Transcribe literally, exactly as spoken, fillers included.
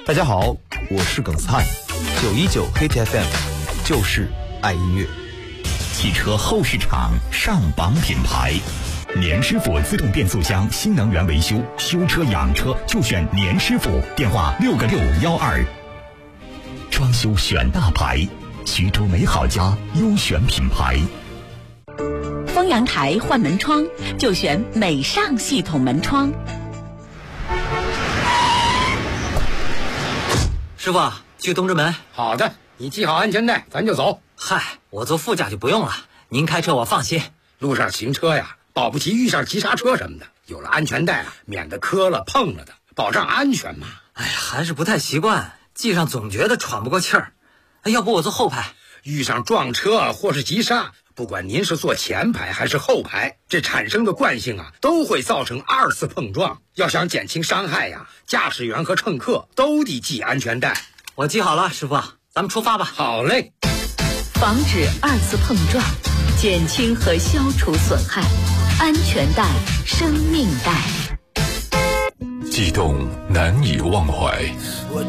大家好，我是耿灿，九一九 Hit F M 就是爱音乐。 汽车后市场上榜品牌，年师傅自动变速箱新能源维修，修车养车就选年师傅，电话六个六幺二。装修选大牌，徐州美好家优选品牌。 丰阳台换门窗就选美尚系统门窗。 师傅，去东直门。 好的，你系好安全带，咱就走。 嗨，我坐副驾就不用了，您开车我放心。 路上行车呀，保不齐遇上急刹车什么的，有了安全带啊，免得磕了碰了的，保障安全嘛。 哎呀，还是不太习惯，系上总觉得喘不过气儿。要不我坐后排？ 遇上撞车或是急刹，不管您是坐前排还是后排，这产生的惯性啊，都会造成二次碰撞。要想减轻伤害呀，驾驶员和乘客都得系安全带。 我系好了，师傅，咱们出发吧。 好嘞。 防止二次碰撞，减轻和消除损害，安全带，生命带。 悸动难以忘怀。